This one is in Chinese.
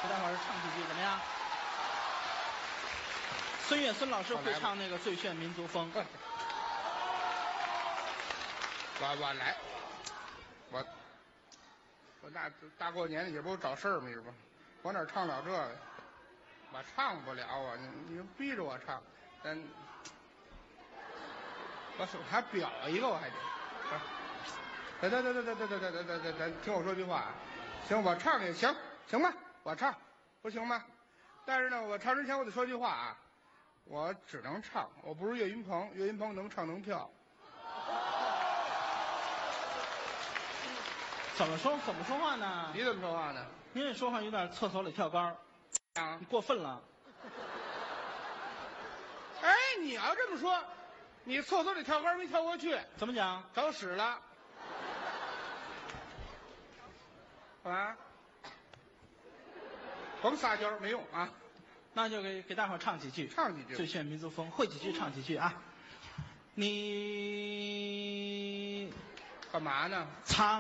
给大伙儿唱几句怎么样？孙越孙老师会唱那个《最炫民族风》。 我来，我大过年的也不找事儿嘛，是吧？我哪唱了这个？我唱不了啊！你逼着我唱，我还表一个，我还得。得，听我说句话啊！行，我唱也行，行吧？我唱，不行吗？但是呢，我唱之前我得说句话啊，我只能唱，我不是岳云鹏，岳云鹏能唱能跳。 怎么说话呢？ 你怎么说话呢？ 您这说话有点厕所里跳高，你过分了。 哎，你要这么说，你厕所里跳高没跳过去？ 怎么讲？ 找屎了。啊！甭撒娇没用啊！ 那就给大伙儿唱几句， 唱几句。 最炫民族风，会几句唱几句啊！你干嘛呢？ 唱。